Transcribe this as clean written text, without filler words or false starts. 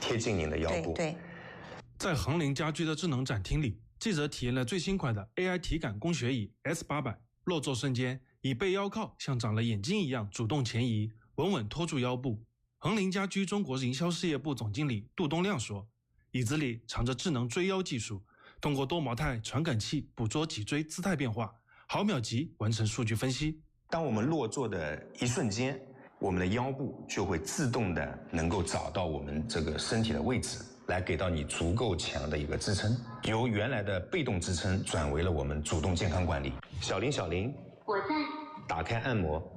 贴近您的腰部。 对。 在恒林家居的智能展厅里，记者体验了最新款的 AI 体感工学椅 S800， 落座瞬间，椅背腰靠像长了眼睛一样主动前移，稳稳托住腰部。恒林家居中国营销事业部总经理杜东亮说，椅子里藏着智能追腰技术，通过多模态传感器捕捉脊椎姿态变化，毫秒级完成数据分析。 当我们落座的一瞬间，我们的腰部就会自动的能够找到我们这个身体的位置，来给到你足够强的一个支撑，由原来的被动支撑转为了我们主动健康管理。小林，我在，打开按摩。